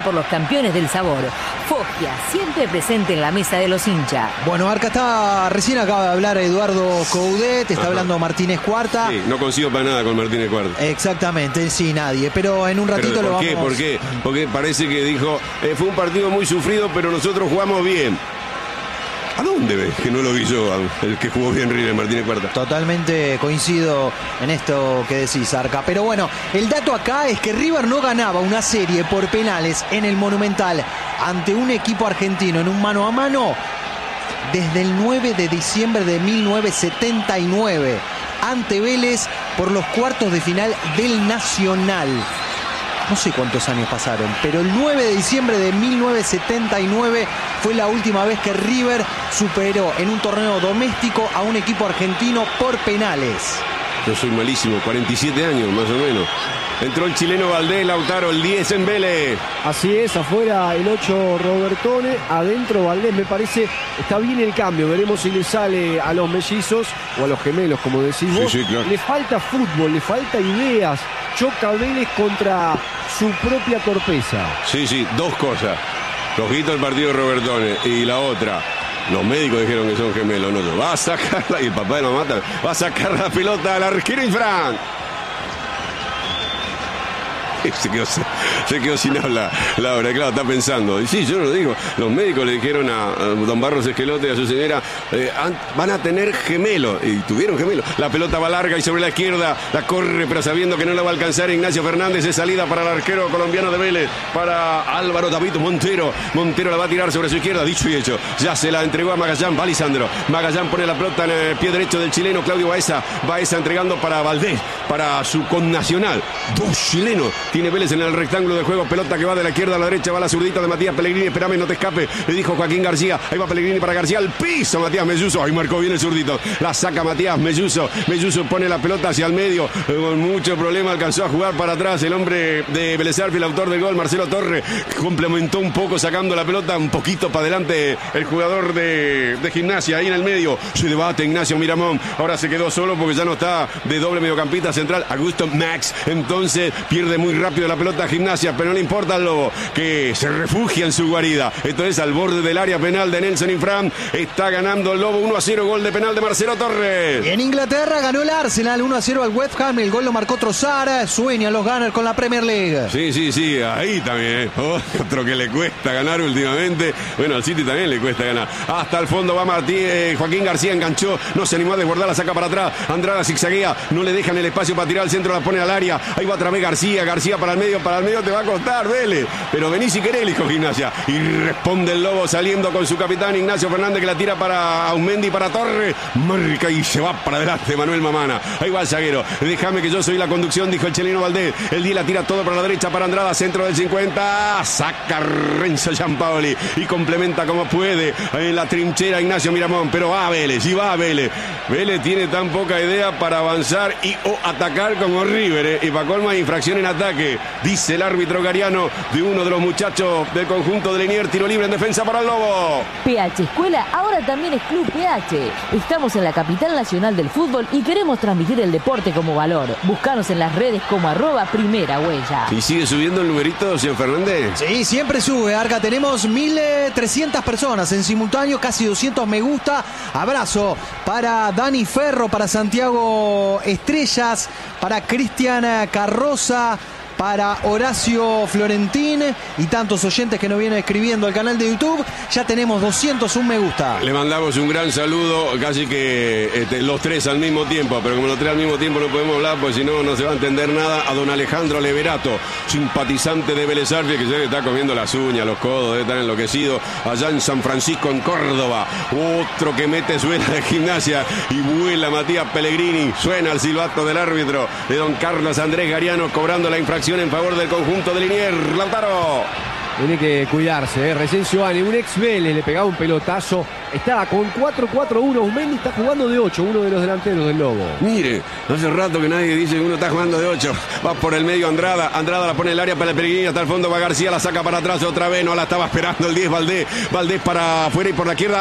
por los campeones del sabor. Foggia, siempre presente en la mesa de los hinchas. Bueno, Arca recién acaba de hablar Eduardo Coudet, está hablando Martínez Cuarta. Sí, no consigo para nada con Martínez Cuarta. Exactamente, sí, nadie. Pero en un ratito lo vamos... ¿Por qué? Porque parece que dijo, fue un partido muy sufrido, pero nosotros jugamos bien. ¿A dónde ves que no lo vi yo, el que jugó bien River, Martínez Cuarta? Totalmente coincido en esto que decís, Arca. Pero bueno, el dato acá es que River no ganaba una serie por penales en el Monumental ante un equipo argentino en un mano a mano desde el 9 de diciembre de 1979 ante Vélez por los cuartos de final del Nacional. No sé cuántos años pasaron, pero el 9 de diciembre de 1979 fue la última vez que River superó en un torneo doméstico a un equipo argentino por penales. Yo soy malísimo, 47 años más o menos. Entró el chileno Valdés, Lautaro, el 10 en Vélez. Así es, afuera el 8 Robertone, adentro Valdés. Me parece, está bien el cambio. Veremos si le sale a los mellizos o a los gemelos, como decís vos. Sí, claro. Le falta fútbol, le falta ideas. Choca Vélez contra su propia torpeza. Sí, dos cosas. Rojito el partido de Robertone y la otra. Los médicos dijeron que son gemelos, no. Va a sacarla, y el papá de la mata, va a sacar la pelota al arquero Infran. Se quedó sin habla, Laura, claro, está pensando. Y sí, yo lo digo, los médicos le dijeron a don Barros Esquelote y a su señora, van a tener gemelos, y tuvieron gemelos. La pelota va larga y sobre la izquierda, la corre, pero sabiendo que no la va a alcanzar Ignacio Fernández, es salida para el arquero colombiano de Vélez, para Álvaro David Montero. Montero la va a tirar sobre su izquierda, dicho y hecho, ya se la entregó a Magallán, va Lisandro. Magallán pone la pelota en el pie derecho del chileno Claudio Baeza. Baeza entregando para Valdés, para su connacional. Dos chilenos tiene Vélez en el rectángulo de juego, pelota que va de la izquierda a la derecha, va la zurdita de Matías Pellegrini, espérame, no te escape, le dijo Joaquín García, ahí va Pellegrini para García, al piso Matías Melluso, ahí marcó bien el zurdito, la saca Matías Melluso pone la pelota hacia el medio, con mucho problema alcanzó a jugar para atrás el hombre de Vélez Sarsfield, el autor del gol, Marcelo Torre, complementó un poco sacando la pelota un poquito para adelante el jugador de Gimnasia, ahí en el medio, se debate Ignacio Miramón, ahora se quedó solo porque ya no está de doble mediocampista central, Augusto Max, entonces pierde muy rápido la pelota a Gimnasia, pero no le importa al Lobo, que se refugia en su guarida. Esto es al borde del área penal de Nelson Infran. Está ganando el Lobo 1-0, gol de penal de Marcelo Torres. Y en Inglaterra ganó el Arsenal 1-0 al West Ham. El gol lo marcó Trossard. Sueñan los Gunners con la Premier League. Sí, ahí también. Otro que le cuesta ganar últimamente. Bueno, al City también le cuesta ganar. Hasta el fondo va Joaquín García, enganchó, no se animó a desbordar, la saca para atrás. Andrada zigzaguea, no le dejan el espacio para tirar al centro, la pone al área. Ahí va otra vez García para el medio te va a costar, Vélez. Pero vení si querés, hijo Gimnasia. Y responde el Lobo saliendo con su capitán Ignacio Fernández, que la tira para Aumendi, para Torre. Marca y se va para adelante Manuel Mamana. Ahí va el zaguero. Déjame que yo soy la conducción, dijo el chileno Valdés. El día la tira todo para la derecha para Andrada, centro del 50. Saca Renzo Giampaoli y complementa como puede en la trinchera Ignacio Miramón. Pero va Vélez, y va Vélez. Vélez tiene tan poca idea para avanzar o atacar como River. Y para colma, infracción en ataque. Dice el árbitro Gariano de uno de los muchachos del conjunto de Liniers, tiro libre en defensa para el Lobo. PH Escuela ahora también es Club PH. Estamos en la capital nacional del fútbol y queremos transmitir el deporte como valor. Búscanos en las redes como @primera huella. ¿Y sigue subiendo el numerito, señor Fernández? Sí, siempre sube, Arca. Tenemos 1.300 personas en simultáneo, casi 200 me gusta. Abrazo para Dani Ferro, para Santiago Estrellas, para Cristian Carroza, para Horacio Florentín y tantos oyentes que nos vienen escribiendo al canal de YouTube. Ya tenemos 201 me gusta. Le mandamos un gran saludo, casi que los tres al mismo tiempo, pero como los tres al mismo tiempo no podemos hablar, pues si no, no se va a entender nada. A don Alejandro Leverato, simpatizante de Vélez Sarsfield, que se está comiendo las uñas, los codos, debe estar enloquecido, allá en San Francisco, en Córdoba. Otro que mete suena de Gimnasia y vuela Matías Pellegrini. Suena el silbato del árbitro de don Carlos Andrés Gariano, cobrando la infracción en favor del conjunto de Liniers. Lautaro. Tiene que cuidarse, Recién Giovanni, un ex Vélez, le pegaba un pelotazo. Está con 4-4-1. Aumendi está jugando de 8, uno de los delanteros del Lobo. Mire, hace rato que nadie dice que uno está jugando de 8. Va por el medio Andrada. Andrada la pone en el área para el Pellegrini. Hasta el fondo va García, la saca para atrás otra vez. No la estaba esperando el 10 Valdés. Valdés para afuera y por la izquierda.